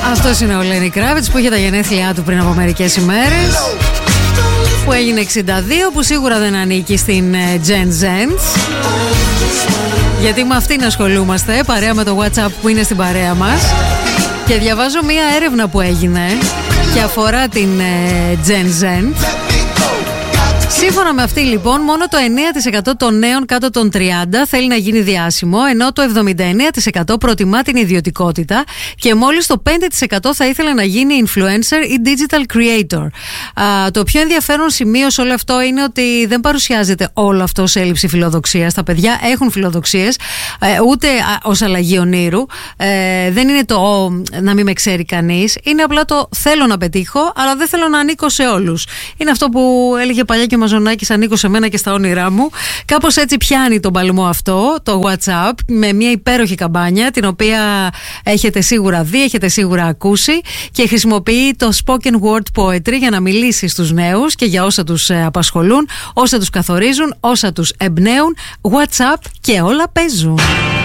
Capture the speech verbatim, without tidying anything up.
Αυτός είναι ο Lenny Kravitz που είχε τα γενέθλιά του πριν από μερικές ημέρες, που έγινε εξήντα δύο, που σίγουρα δεν ανήκει στην Gen Z, γιατί με αυτήν ασχολούμαστε παρέα με το WhatsApp που είναι στην παρέα μας. Και διαβάζω μία έρευνα που έγινε και αφορά την Gen Z. Σύμφωνα με αυτή λοιπόν, μόνο το εννέα τοις εκατό των νέων κάτω των τριάντα θέλει να γίνει διάσημο, ενώ το εβδομήντα εννέα τοις εκατό προτιμά την ιδιωτικότητα και μόλις το πέντε τοις εκατό θα ήθελε να γίνει influencer ή digital creator. Α, το πιο ενδιαφέρον σημείο σε όλο αυτό είναι ότι δεν παρουσιάζεται όλο αυτό σε έλλειψη φιλοδοξίας. Τα παιδιά έχουν φιλοδοξίες, ε, ούτε ως αλλαγή ονείρου. Ε, δεν είναι το ο, να μην με ξέρει κανείς. Είναι απλά το θέλω να πετύχω, αλλά δεν θέλω να ανήκω σε όλους. Είναι αυτό που έλεγε παλιά και ο Μαζονάκης, ανήκω σε μένα και στα όνειρά μου. Κάπως έτσι πιάνει τον παλμό αυτό, το WhatsApp, με μια υπέροχη καμπάνια, την οποία έχετε σίγουρα δει, έχετε σίγουρα ακούσει, και χρησιμοποιεί το spoken word poetry για να μιλήσει στους νέους και για όσα τους απασχολούν, όσα τους καθορίζουν, όσα τους εμπνέουν. WhatsApp και όλα παίζουν.